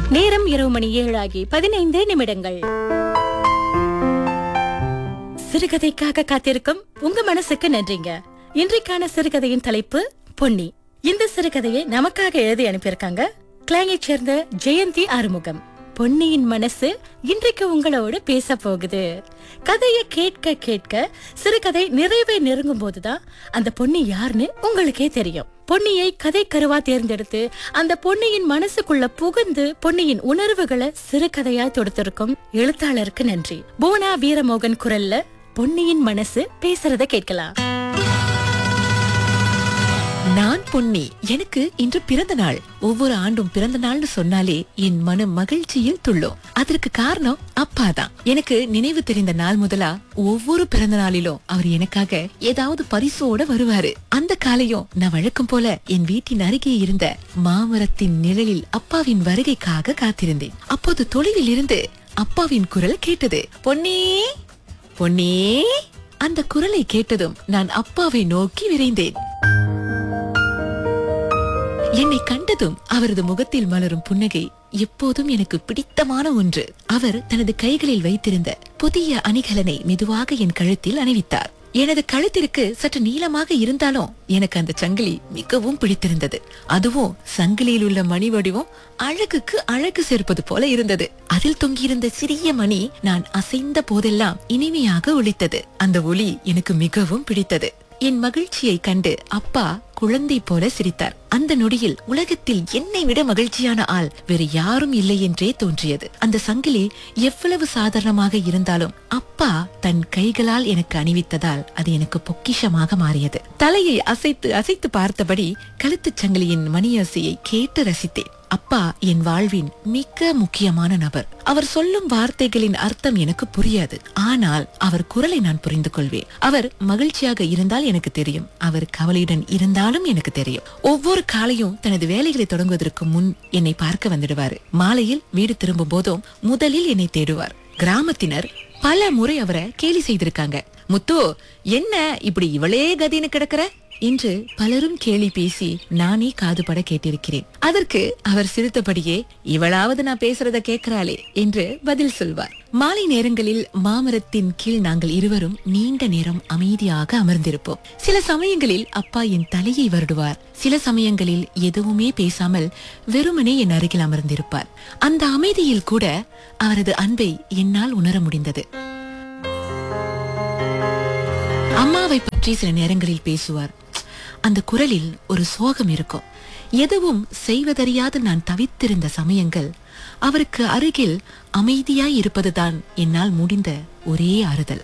நேரம் இரவு மணி 7:15. சிறுகதைக்காக காத்திருக்கும் உங்க மனசுக்கு நன்றிங்க. இன்றைக்கான சிறுகதையின் தலைப்பு பொன்னி. இந்த சிறுகதையை நமக்காக எழுதி அனுப்பியிருக்காங்க கிளாங்கைச் சேர்ந்த ஜெயந்தி ஆறுமுகம். பொன்னியின் மனசு இன்றைக்கு உங்களோடு பேச போகுது. கதையை கேட்க கேட்க சிறுகதை நிறைவை நெருங்கும் போதுதான் அந்த பொன்னி யாருன்னு உங்களுக்கே தெரியும். பொன்னியை கதை கருவா தேர்ந்தெடுத்து அந்த பொன்னியின் மனசுக்குள்ள புகுந்து பொன்னியின் உணர்வுகளை சிறுகதையாய் தொடுத்திருக்கும் எழுத்தாளருக்கு நன்றி. புவனா வீரமோகன் குரல்ல பொன்னியின் மனசு பேசுறத கேட்கலாம். நான் பொன்னி. எனக்கு இன்று பிறந்த நாள். ஒவ்வொரு ஆண்டும் பிறந்த நாள்னு சொன்னாலே என் மனம் மகிழ்ச்சியில் துள்ளும். அதற்கு காரணம் அப்பா தான். எனக்கு நினைவு தெரிந்த நாள் முதலா ஒவ்வொரு பிறந்த நாளிலும் அவர் எனக்காக ஏதாவது பரிசோட வருவாரு. அந்த காலையும் நான் வழக்கம் போல என் வீட்டின் அருகே இருந்த மாமரத்தின் நிழலில் அப்பாவின் வருகைக்காக காத்திருந்தேன். அப்போது தொலைவில் இருந்து அப்பாவின் குரல் கேட்டது. பொன்னி, பொன்னி. அந்த குரலை கேட்டதும் நான் அப்பாவை நோக்கி விரைந்தேன். என்னை கண்டதும் அவரது முகத்தில் மலரும் புன்னகை எப்போதும் எனக்கு பிடித்தமான ஒன்று. அவர் தனது கைகளில் வைத்திருந்த புதிய அணிகலனை மெதுவாக என் கழுத்தில் அணிவித்தார். எனது கழுத்திற்கு சற்று நீளமாக இருந்தாலும் எனக்கு அந்த சங்கிலி மிகவும் பிடித்திருந்தது. அதுவும் சங்கிலியில் உள்ள மணி வடிவம் அழகுக்கு அழகு சேர்ப்பது போல இருந்தது. அதில் தொங்கியிருந்த சிறிய மணி நான் அசைந்த போதெல்லாம் இனிமையாக ஒலித்தது. அந்த ஒலி எனக்கு மிகவும் பிடித்தது. என் மகிழ்ச்சியை கண்டு அப்பா குழந்தை போல சிரித்தார். அந்த நொடியில் உலகத்தில் என்னை விட மகிழ்ச்சியான ஆள் வேறு யாரும் இல்லை என்றே தோன்றியது. அந்த சங்கிலி எவ்வளவு சாதாரணமாக இருந்தாலும் அப்பா தன் கைகளால் எனக்கு அணிவித்ததால் அது எனக்கு பொக்கிஷமாக மாறியது. தலையை அசைத்து அசைத்து பார்த்தபடி கழுத்துச் சங்கிலியின் மணியோசையை கேட்டு ரசித்தேன். அப்பா என் வாழ்வின் மிக முக்கியமான நபர். அவர் சொல்லும் வார்த்தைகளின் அர்த்தம் எனக்கு புரியாது. ஆனால் அவர் குரலை நான் புரிந்து கொள்வேன். அவர் மகிழ்ச்சியாக இருந்தால் எனக்கு தெரியும். அவர் கவலையுடன் இருந்தாலும் எனக்கு தெரியும். ஒவ்வொரு காலையும் தனது வேலைகளை தொடங்குவதற்கு முன் என்னை பார்க்க வந்துடுவாரு. மாலையில் வீடு திரும்பும் போதும் முதலில் என்னை தேடுவார். கிராமத்தினர் பல முறை அவரை கேலி செய்திருக்காங்க. முத்து, என்ன இப்படி இவளே கதின்னு கிடக்குற என்று பலரும் கேலி பேசி நானே காதுபட கேட்டிருக்கிறேன். அதற்கு அவர் சிரித்தபடியே, இவளாவது நான் பேசுறத கேட்கிறாளே என்று பதில் சொல்வார். மாலை நேரங்களில் மாமரத்தின் கீழ் நாங்கள் இருவரும் நீண்ட நேரம் அமைதியாக அமர்ந்திருப்போம். சில சமயங்களில் அப்பா என் தலையை வருடுவார். சில சமயங்களில் எதுவுமே பேசாமல் வெறுமனே என் அருகில் அமர்ந்திருப்பார். அந்த அமைதியில் கூட அவரது அன்பை என்னால் உணர முடிந்தது. அம்மாவை பற்றி சில நேரங்களில் பேசுவார். அந்த குரலில் ஒரு சோகம் இருக்கும். எதுவும் செய்வதறியாது நான் தவித்திருந்த சமயங்கள் அவருக்கு அருகில் அமைதியாய் இருப்பதுதான் என்னால் முடிந்த ஒரே ஆறுதல்.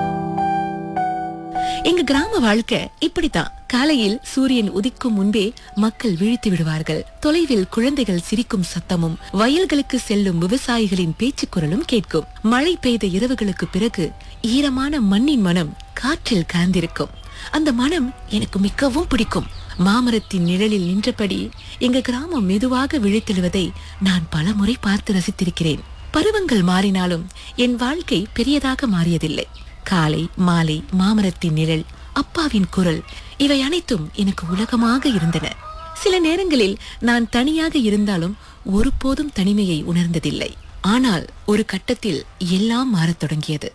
எங்க கிராம வாழ்க்கை இப்படித்தான். காலையில் சூரியன் உதிக்கும் முன்பே மக்கள் விழித்து விடுவார்கள். தொலைவில் குழந்தைகள் சிரிக்கும் சத்தமும் வயல்களுக்கு செல்லும் விவசாயிகளின் பேச்சு குரலும் கேட்கும். மழை பெய்த இரவுகளுக்கு பிறகு ஈரமான மண்ணின் மனம் காற்றில் கலந்திருக்கும். அந்த மனம் எனக்கு மிகவும் பிடிக்கும். மாமரத்தின் நிழலில் நின்றபடி எங்க கிராமம் மெதுவாக விழித்தெழுவதை நான் பல முறை பார்த்து ரசித்திருக்கிறேன். பருவங்கள் மாறினாலும் என் வாழ்க்கை பெரியதாக மாறியதில்லை. காலை மாலை மாமரத்தின் நிழல், அப்பாவின் குரல், இவை அனைத்தும் எனக்கு உலகமாக இருந்தன. சில நேரங்களில் நான் தனியாக இருந்தாலும் ஒருபோதும் தனிமையை உணர்ந்ததில்லை. ஆனால் ஒரு கட்டத்தில் எல்லாம் மாறத் தொடங்கியது.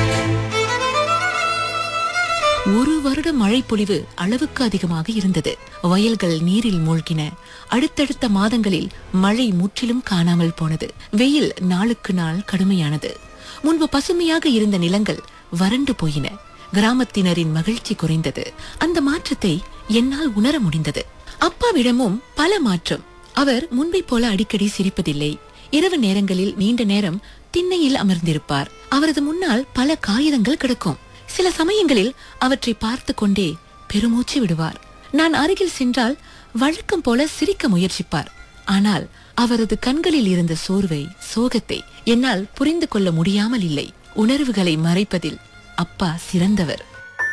ஒரு வருட மழை பொழிவு அளவுக்கு அதிகமாக இருந்தது. வயல்கள் நீரில் மூழ்கின. அடுத்தடுத்த மாதங்களில் மழை முற்றிலும் காணாமல் போனது. வெயில் நாளுக்கு நாள் கடுமையானது. முன்பு பசுமையாக இருந்த நிலங்கள் வறண்டு போயின. கிராமத்தினரின் மகிழ்ச்சி குறைந்தது. அந்த மாற்றத்தை என்னால் உணர முடிந்தது. அப்பாவிடமும் பல மாற்றம். அவர் முன்பை போல அடிக்கடி சிரிப்பதில்லை. இரவு நேரங்களில் நீண்ட நேரம் திண்ணையில் அமர்ந்திருப்பார். அவரது முன்னால் பல காகிதங்கள் கிடக்கும். சில சமயங்களில் அவற்றை பார்த்து கொண்டே பெருமூச்சு விடுவார். நான் அருகில் சென்றால் வழக்கம் போல சிரிக்க முயற்சிப்பார். ஆனால் அவரது கண்களில் இருந்த சோர்வை, சோகத்தை என்னால் புரிந்து கொள்ள முடியாமல் இல்லை. உணர்வுகளை மறைப்பதில் அப்பா சிறந்தவர்.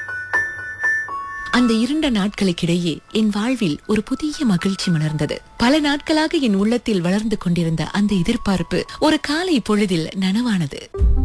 அந்த இருண்ட நாட்களுக்கிடையே என் வாழ்வில் ஒரு புதிய மகிழ்ச்சி மலர்ந்தது. பல நாட்களாக என் உள்ளத்தில் வளர்ந்து கொண்டிருந்த அந்த எதிர்பார்ப்பு ஒரு காலை பொழுதில் நனவானது.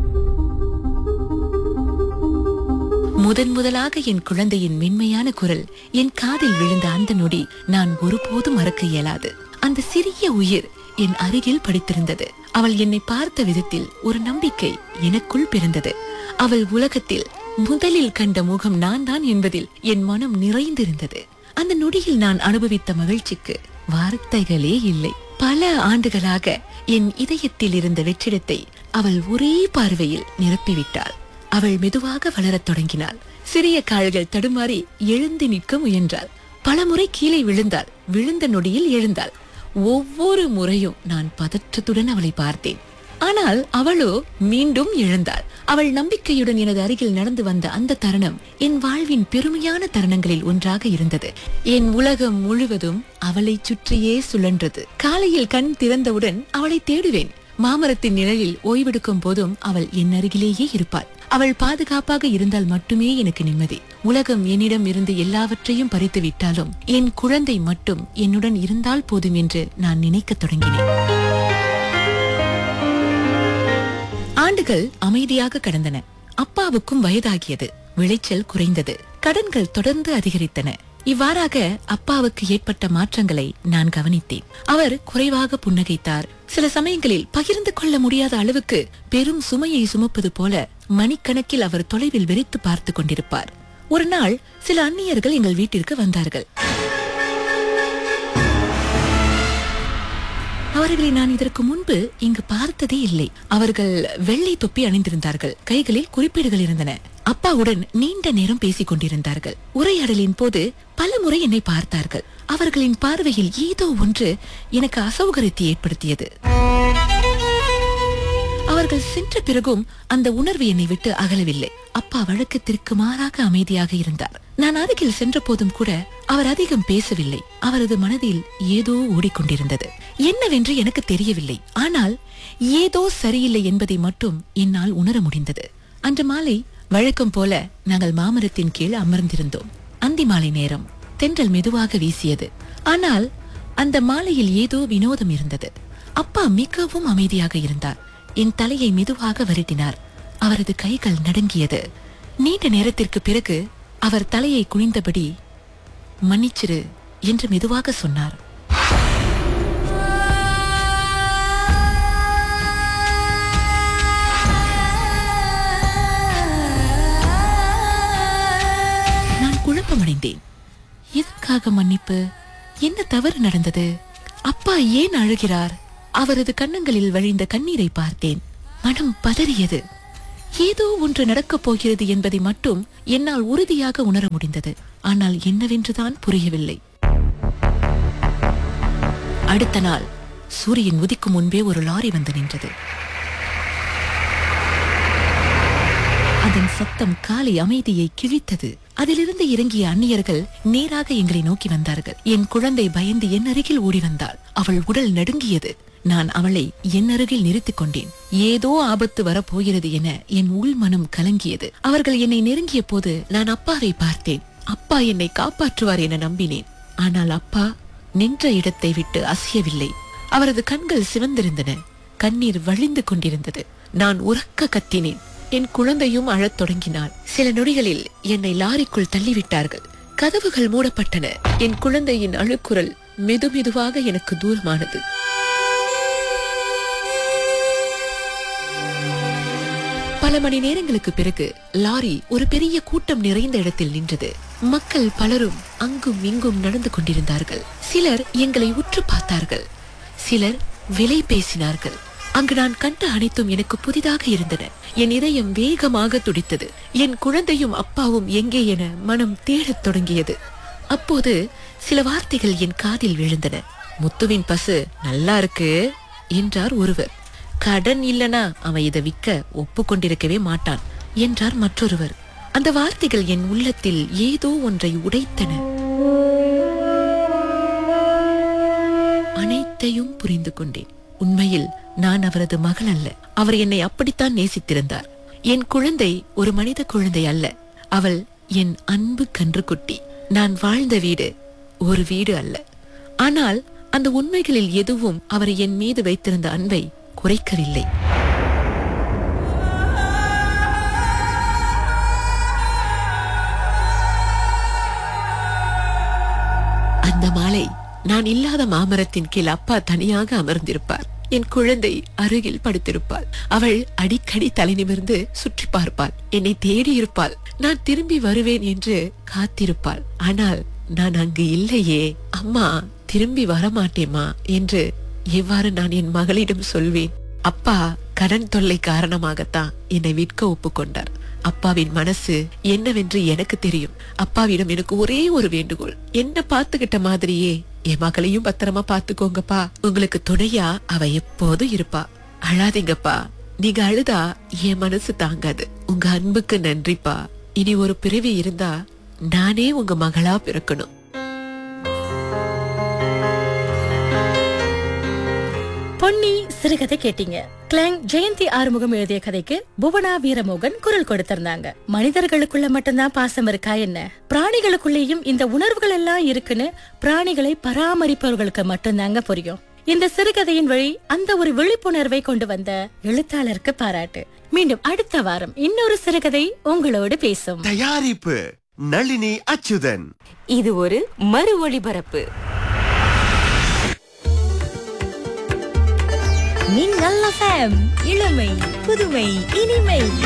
முதலாக என் குழந்தையின் மென்மையான குரல் என் காதில் விழுந்த அந்த நொடி நான் ஒருபோதும் மறக்க இயலாது. அந்த சிறிய உயிர் என் அருகில் படித்திருந்தது. அவள் என்னை பார்த்த விதத்தில் ஒரு நம்பிக்கை எனக்குள் பிறந்தது. அவள் உலகத்தில் முதலில் கண்ட முகம் நான் தான் என்பதில் என் மனம் நிறைந்திருந்தது. அந்த நொடியில் நான் அனுபவித்த மகிழ்ச்சிக்கு வார்த்தைகளே இல்லை. பல ஆண்டுகளாக என் இதயத்தில் இருந்த வெற்றிடத்தை அவள் ஒரே பார்வையில் நிரப்பிவிட்டாள். அவள் மெதுவாக வளரத் தொடங்கினாள். சிறிய கால்கள் தடுமாறி எழுந்து நிற்க முயன்றாள். பலமுறை கீழே விழுந்தாள். விழுந்த நொடியில் எழுந்தாள். ஒவ்வொரு முறையும் நான் பதற்றத்துடன் அவளை பார்த்தேன். ஆனால் அவளோ மீண்டும் எழுந்தாள். அவள் நம்பிக்கையுடன் எனது அருகில் நடந்து வந்த அந்த தருணம் என் வாழ்வின் பெருமையான தருணங்களில் ஒன்றாக இருந்தது. என் உலகம் முழுவதும் அவளை சுற்றியே சுழன்றது. காலையில் கண் திறந்தவுடன் அவளை தேடுவேன். மாமரத்தின் நிழலில் ஓய்வெடுக்கும் போதும் அவள் என் அருகிலேயே இருப்பாள். அவள் பாதுகாப்பாக இருந்தால் மட்டுமே எனக்கு நிம்மதி. உலகம் என்னிடம் இருந்து எல்லாவற்றையும் பறித்து விட்டாலும் என் குழந்தை மட்டும் என்னுடன் இருந்தால் போதும் என்று நான் நினைக்க தொடங்கினேன். ஆண்டுகள் அமைதியாக கடந்தன. அப்பாவுக்கும் வயதாகியது. விளைச்சல் குறைந்தது. கடன்கள் தொடர்ந்து அதிகரித்தன. இவ்வாறாக அப்பாவுக்கு ஏற்பட்ட மாற்றங்களை நான் கவனித்தேன். அவர் குறைவாக புன்னகைத்தார். சில சமயங்களில் பகிர்ந்து கொள்ள முடியாத அளவுக்கு பெரும் சுமையை சுமப்பது போல மணிக்கணக்கில் அவர் தொலைவில் வெறித்து பார்த்து கொண்டிருப்பார். ஒரு நாள் சில அந்நியர்கள் எங்கள் வீட்டிற்கு வந்தார்கள். அவர்களை நான் இதற்கு முன்பு இங்கு பார்த்ததே இல்லை. அவர்கள் வெள்ளை தொப்பி அணிந்திருந்தார்கள். கைகளில் குறிப்பீடுகள் இருந்தன. அப்பாவுடன் நீண்ட நேரம் பேசிக் கொண்டிருந்தார்கள். உரையாடலின் போது பல முறை என்னை பார்த்தார்கள். அவர்களின் பார்வையில் ஏதோ ஒன்று எனக்கு அசௌகரியத்தை ஏற்படுத்தியது. அவர்கள் சென்ற பிறகும் அந்த உணர்வு என்னை விட்டு அகலவில்லை. அப்பா வழக்கத்திற்கு மாறாக அமைதியாக இருந்தார். நான் அருகில் சென்ற போதும் கூட அவர் அதிகம் பேசவில்லை. அவரது மனதில் ஏதோ ஓடிக்கொண்டிருந்தது. என்னவென்று எனக்கு தெரியவில்லை. ஆனால் ஏதோ சரியில்லை என்பதை மட்டும் என்னால் உணர முடிந்தது. அன்று மாலை வழக்கம் போல நாங்கள் மாமரத்தின் கீழ் அமர்ந்திருந்தோம். அந்தி மாலை நேரம். தென்றல் மெதுவாக வீசியது. ஆனால் அந்த மாலையில் ஏதோ வினோதம் இருந்தது. அப்பா மிகவும் அமைதியாக இருந்தார். என் தலையை மெதுவாக வருடினார். அவரது கைகள் நடுங்கியது. நீண்ட நேரத்திற்கு பிறகு அவர் தலையை குனிந்தபடி மன்னிச்சிரு என்று மெதுவாக சொன்னார். நான் குழப்பமடைந்தேன். எதற்காக மன்னிப்பு? என்ன தவறு நடந்தது? அப்பா ஏன் அழுகிறார்? அவரது கன்னங்களில் வழிந்த கண்ணீரை பார்த்தேன். மனம் பதறியது. ஏதோ ஒன்று நடக்கப் போகிறது என்பதை மட்டும் என்னால் உறுதியாக உணர முடிந்தது. ஆனால் என்னவென்றுதான் புரியவில்லை. அடுத்த நாள் சூரியன் உதிக்கும் முன்பே ஒரு லாரி வந்து நின்றது. அதன் சத்தம் காலை அமைதியை கிழித்தது. அதிலிருந்து இறங்கிய அந்நியர்கள் நேராக எங்களை நோக்கி வந்தார்கள். என் குழந்தை பயந்து என் அருகில் ஓடி வந்தாள். அவள் உடல் நடுங்கியது. நான் அவளை என் அருகில் நிறுத்திக் கொண்டேன். ஏதோ ஆபத்து வரப்போகிறது என என் உள் மனம் கலங்கியது. அவர்கள் என்னை நெருங்கிய போது நான் அப்பாவை பார்த்தேன். அப்பா என்னை காப்பாற்றுவார் என நம்பினேன். ஆனால் அப்பா நின்ற இடத்தை விட்டு அசையவில்லை. அவரது கண்கள் சிவந்திருந்தன. கண்ணீர் வழிந்து கொண்டிருந்தது. நான் உரக்க கத்தினேன். என் குழந்தையும் அழத் தொடங்கினாள். சில நொடிகளில் என்னை லாரிக்குள் தள்ளிவிட்டார்கள். கதவுகள் மூடப்பட்டன. என் குழந்தையின் அழுக்குரல் மெதுமெதுவாக எனக்கு தூரமானது. பல மணி நேரங்களுக்கு பிறகு லாரி ஒரு பெரிய கூட்டம் நிறைந்த இடத்தில் நின்றது. மக்கள் பலரும் அங்கும் இங்கும் நடந்து கொண்டிருந்தார்கள். சிலர் எங்களை உற்று பார்த்தார்கள். சிலர் விலை பேசினார்கள். அங்கு நான் கண்ட அனைத்தும் எனக்கு புதிதாக இருந்தன. என் இதயம் வேகமாக துடித்தது. என் குழந்தையும் அப்பாவும் எங்கே என மனம் தேடத் தொடங்கியது. அப்போது சில வார்த்தைகள் என் காதில் விழுந்தன. முத்துவின் பசு நல்லா இருக்கு என்றார் ஒருவர். கடன் இல்லனா அவன் இதை விற்க ஒப்புக்கொண்டிருக்கவே மாட்டான் என்றார் மற்றொருவர். அந்த வார்த்தைகள் என் உள்ளத்தில் ஏதோ ஒன்றை உடைத்தன. அனைத்தையும் புரிந்து கொண்டேன். உண்மையில் நான் அவரது மகள் அல்ல. அவர் என்னை அப்படித்தான் நேசித்திருந்தார். என் குழந்தை ஒரு மனித குழந்தை அல்ல. அவள் என் அன்பு கன்றுக்குட்டி. நான் வாழ்ந்த வீடு ஒரு வீடு அல்ல. ஆனால் அந்த உண்மைகளில் எதுவும் அவர் என் மீது வைத்திருந்த அன்பை குறைக்கவில்லை. அந்த மாலை நான் இல்லாத மாமரத்தின் கீழ் அப்பா தனியாக அமர்ந்திருப்பார். என் குழந்தை அருகில் படுத்திருப்பாள். அவள் அடிக்கடி தலை நிமிர்ந்து சுற்றி பார்ப்பாள். என்னை தேடி இருப்பாள். நான் திரும்பி வருவேன் என்று காத்திருப்பாள். ஆனால் நான் அங்கு இல்லையே. அம்மா திரும்பி வரமாட்டேமா என்று எவ்வாறு நான் என் மகளிடம் சொல்வேன்? அப்பா கடன் தொல்லை காரணமாகத்தான் என்னை விற்க ஒப்புக்கொண்டார். அப்பாவின் மனசு என்னவென்று எனக்கு தெரியும். அப்பாவிடம் எனக்கு ஒரே ஒரு வேண்டுகோள், என்ன பாத்துக்கிட்ட மாதிரியே என் மகளையும் பத்திரமா பாத்துக்கோங்கப்பா. உங்களுக்கு துணையா அவ எப்போதும் இருப்பா. அழாதீங்கப்பா. நீங்க அழுதா என் மனசு தாங்காது. உங்க அன்புக்கு நன்றிப்பா. இனி ஒரு பிறவி இருந்தா நானே உங்க மகளா பிறக்கணும். பொன்னி சிறுகதை கேட்டீங்க. கிளாங் ஜெயந்தி ஆறுமுகம் எழுதிய கதைக்கு புவனா வீரமோகன் குரல் கொடுத்திருந்தாங்க. மனிதர்களுக்குள்ள மட்டும்தான் பாசம் இருக்கா என்ன? பிராணிகளுக்குள்ளேயும் இந்த உணர்வுகள் எல்லாம் இருக்குன்னு பிராணிகளை பராமரிப்பவர்களுக்கு மட்டும்தாங்க புரியும். இந்த சிறுகதையின் வழி அந்த ஒரு விழிப்புணர்வை கொண்டு வந்த எழுத்தாளருக்கு பாராட்டு. மீண்டும் அடுத்த வாரம் இன்னொரு சிறுகதை உங்களோடு பேசும். தயாரிப்பு நளினி அச்சுதன். இது ஒரு மறு ஒளிபரப்பு. மின்னல் FM, இளமை புதுமை இனிமை.